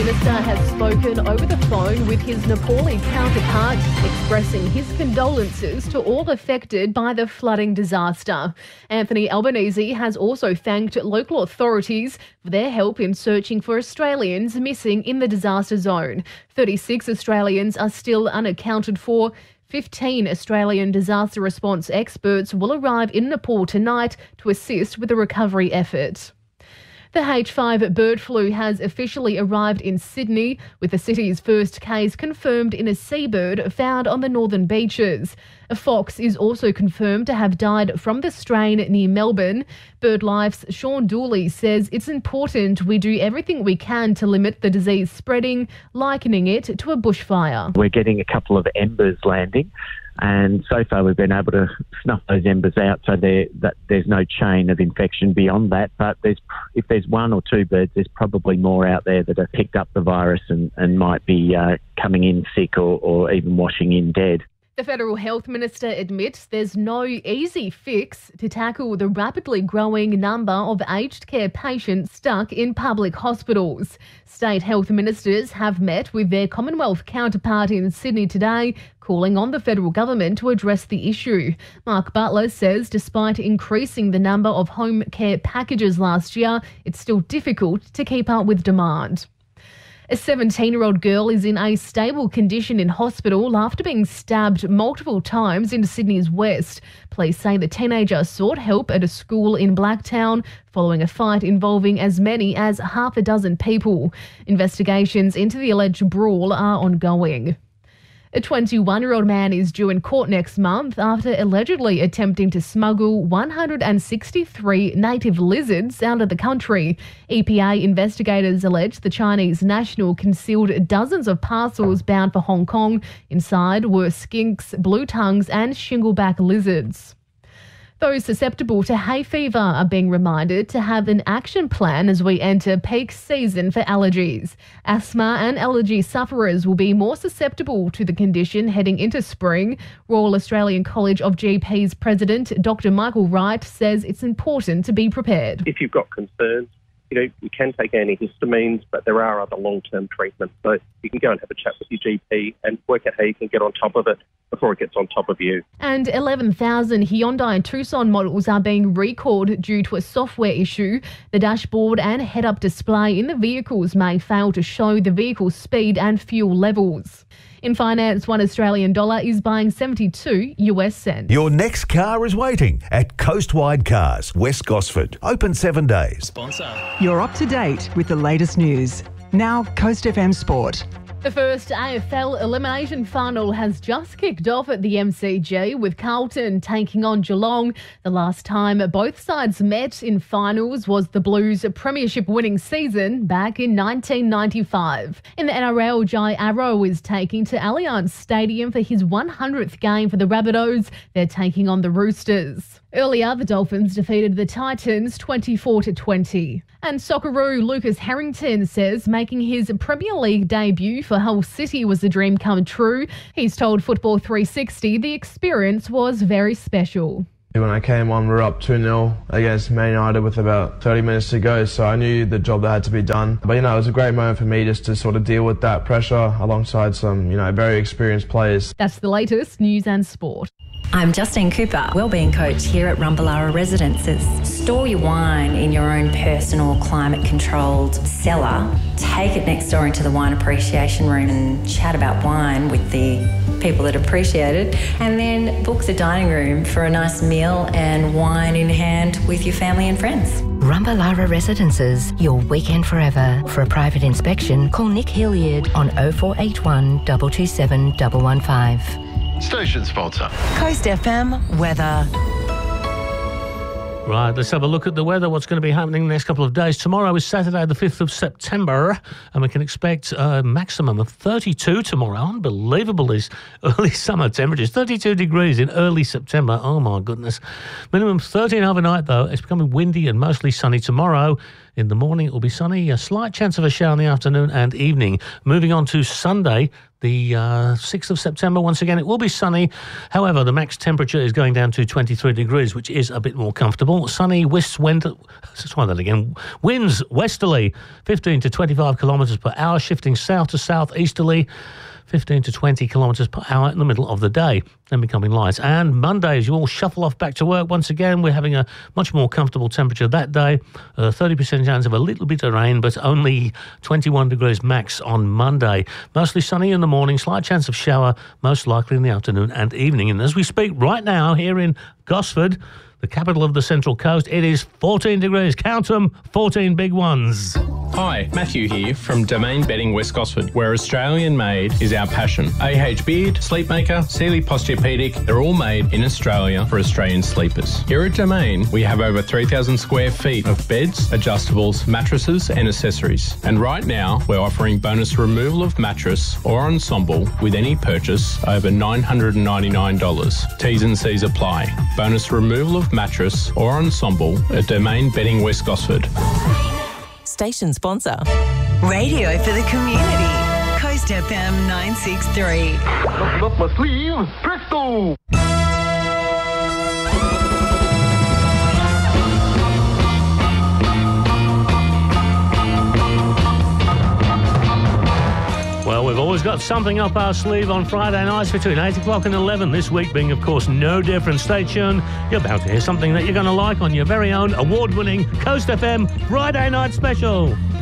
Minister has spoken over the phone with his Nepali counterpart, expressing his condolences to all affected by the flooding disaster. Anthony Albanese has also thanked local authorities for their help in searching for Australians missing in the disaster zone. 36 Australians are still unaccounted for. 15 Australian disaster response experts will arrive in Nepal tonight to assist with the recovery effort. The H5 bird flu has officially arrived in Sydney, with the city's first case confirmed in a seabird found on the northern beaches. A fox is also confirmed to have died from the strain near Melbourne. BirdLife's Sean Dooley says it's important we do everything we can to limit the disease spreading, likening it to a bushfire. We're getting a couple of embers landing, and so far we've been able to snuff those embers out so there's no chain of infection beyond that. But if there's one or two birds, there's probably more out there that have picked up the virus and might be coming in sick or even washing in dead. The Federal Health Minister admits there's no easy fix to tackle the rapidly growing number of aged care patients stuck in public hospitals. State health ministers have met with their Commonwealth counterpart in Sydney today, calling on the federal government to address the issue. Mark Butler says despite increasing the number of home care packages last year, it's still difficult to keep up with demand. A 17-year-old girl is in a stable condition in hospital after being stabbed multiple times in Sydney's west. Police say the teenager sought help at a school in Blacktown following a fight involving as many as half a dozen people. Investigations into the alleged brawl are ongoing. A 21-year-old man is due in court next month after allegedly attempting to smuggle 163 native lizards out of the country. EPA investigators allege the Chinese national concealed dozens of parcels bound for Hong Kong. Inside were skinks, blue tongues and shingleback lizards. Those susceptible to hay fever are being reminded to have an action plan as we enter peak season for allergies. Asthma and allergy sufferers will be more susceptible to the condition heading into spring. Royal Australian College of GPs President Dr. Michael Wright says it's important to be prepared. If you've got concerns, you can take antihistamines, but there are other long-term treatments. So you can go and have a chat with your GP and work out how you can get on top of it before it gets on top of you. And 11,000 Hyundai and Tucson models are being recalled due to a software issue. The dashboard and head-up display in the vehicles may fail to show the vehicle's speed and fuel levels. In finance, $1 Australian is buying 72 US cents. Your next car is waiting at Coastwide Cars, West Gosford. Open 7 days. Sponsor. You're up to date with the latest news. Now, Coast FM Sport. The first AFL elimination final has just kicked off at the MCG with Carlton taking on Geelong. The last time both sides met in finals was the Blues' premiership winning season back in 1995. In the NRL, Jai Arrow is taking to Allianz Stadium for his 100th game for the Rabbitohs. They're taking on the Roosters. Earlier, the Dolphins defeated the Titans 24-20. And Socceroo Lucas Harrington says making his Premier League debut for Hull City was a dream come true. He's told Football 360 the experience was very special. When I came on, we were up 2-0 against Man United with about 30 minutes to go, so I knew the job that had to be done. But, it was a great moment for me just to sort of deal with that pressure alongside some, very experienced players. That's the latest news and sport. I'm Justine Cooper, Wellbeing Coach here at Rumballara Residences. Store your wine in your own personal climate-controlled cellar. Take it next door into the wine appreciation room and chat about wine with the people that appreciate it. And then book the dining room for a nice meal and wine in hand with your family and friends. Rumballara Residences, your weekend forever. For a private inspection, call Nick Hilliard on 0481 227 115. Station sponsor. Coast FM weather. Right, let's have a look at the weather, what's going to be happening the next couple of days. Tomorrow is Saturday, the 5th of September, and we can expect a maximum of 32 tomorrow. Unbelievable, these early summer temperatures. 32 degrees in early September. Oh, my goodness. Minimum 13 overnight, though. It's becoming windy and mostly sunny tomorrow. In the morning, it will be sunny. A slight chance of a shower in the afternoon and evening. Moving on to Sunday, The 6th of September, once again, it will be sunny. However, the max temperature is going down to 23 degrees, which is a bit more comfortable. Sunny, winds westerly, 15 to 25 kilometres per hour, shifting south to southeasterly, 15 to 20 kilometres per hour in the middle of the day, then becoming light. And Monday, as you all shuffle off back to work, once again, we're having a much more comfortable temperature that day. 30% chance of a little bit of rain, but only 21 degrees max on Monday. Mostly sunny in the morning, slight chance of shower, most likely in the afternoon and evening. And as we speak right now here in Gosford, the capital of the Central Coast, it is 14 degrees. Count them, 14 big ones. Hi, Matthew here from Domain Bedding West Gosford, where Australian made is our passion. AH Beard, Sleepmaker, Sealy Posturepedic, they're all made in Australia for Australian sleepers. Here at Domain, we have over 3,000 square feet of beds, adjustables, mattresses and accessories. And right now, we're offering bonus removal of mattress or ensemble with any purchase over $999. T's and C's apply. Bonus removal of mattress or ensemble at Domain Bedding West Gosford. Station sponsor. Radio for the community. Coast FM 963. Up my sleeve, presto! Well, we've always got something up our sleeve on Friday nights between 8 o'clock and 11. This week being, of course, no different. Stay tuned. You're about to hear something that you're going to like on your very own award-winning Coast FM Friday night special.